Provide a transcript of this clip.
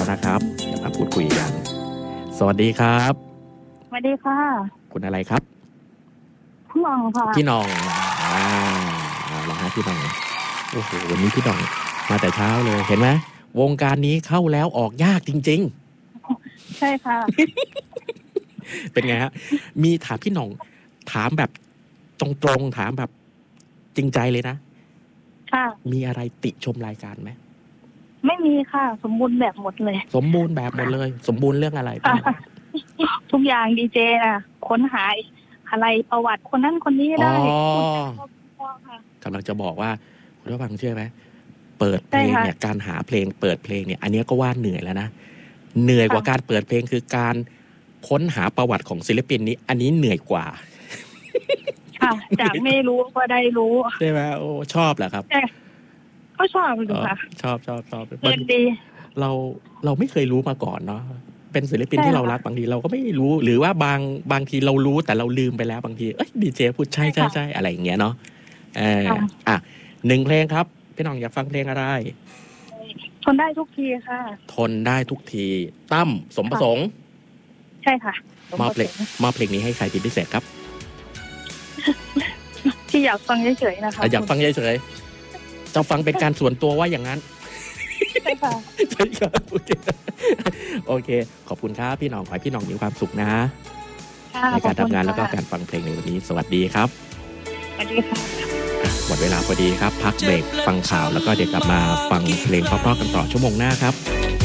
แล้วนะครับเดี๋ยวมาพูดคุยกันสวัสดีครับสวัสดีค่ะคุณอะไรครับพี่น้องค่ะพี่น้องลองฮะพี่น้องโอ้โหวันนี้พี่น้องมาแต่เช้าเลยเห็นไหมวงการนี้เข้าแล้วออกยากจริงใช่ค่ะๆเป็นไงฮะมีถามพี่น้องถามแบบตรงๆถามแบบจริงใจเลยนะค่ะมีอะไรติชมรายการไหมไม่มีค่ะสมบูรณ์แบบหมดเลยสมบูรณ์แบบหมดเลยสมบูรณ์เรื่องอะไรทุกอย่างดีเจน่ะค้นหาอะไรประวัติคนนั้นคนนี้ได้กำลังจะบอกว่าคุณผู้ฟังเชื่อไหมเปิดเพลงเนี่ยการหาเพลงเปิดเพลงเนี่ยอันนี้ก็ว่าเหนื่อยแล้วนะเหนื่อยกว่าการเปิดเพลงคือการค้นหาประวัติของศิลปินนี้อันนี้เหนื่อยกว่าค่ะจากไม่รู้ก็ได้รู้ใช่ไหมโอ้ชอบเหรอครับก็ชอบเลยค่ะชอบเป็นดีเราไม่เคยรู้มาก่อนเนาะเป็นศิลปินที่เรารักบางทีเราก็ไม่รู้หรือว่าบางทีเรารู้แต่เราลืมไปแล้วบางทีดีเจพูดใช่อะไรอย่างเงี้ยเนาะ1เพลงครับพี่น้องอยากฟังเพลงอะไรทนได้ทุกทีค่ะทนได้ทุกทีตั้มสมประสงค์ใช่ค่ะมอบเพลงนี้ให้ใครเป็นพิเศษครับที่อยากฟังเฉยๆนะคะอยากฟังเฉยๆจะฟังเป็นการส่วนตัวว่าอย่างนั้นใช่ค่ะใช่ครับโอเคขอบคุณครับพี่น้องขอให้พี่น้องมีความสุขนะในการทำงานแล้วก็การฟังเพลงในวันนี้สวัสดีครับสวัสดีค่ะหมดเวลาพอดีครับพักเบรกฟังข่าวแล้วก็เดี๋ยวกลับมาฟังเพลงเพราะๆกันต่อชั่วโมงหน้าครับ